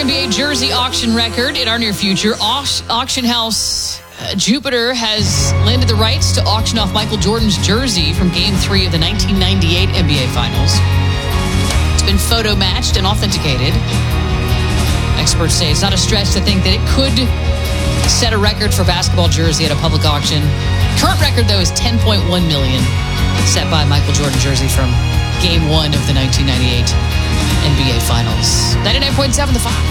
NBA jersey auction record in our near future. Auction house Jupiter has landed the rights to auction off Michael Jordan's jersey from Game 3 of the 1998 NBA Finals. It's been photo matched and authenticated. Experts say it's not a stretch to think that it could set a record for basketball jersey at a public auction. Current record, though, is $10.1 million, set by Michael Jordan jersey from Game 1 of the 1998 NBA Finals. 99.7 The Fox.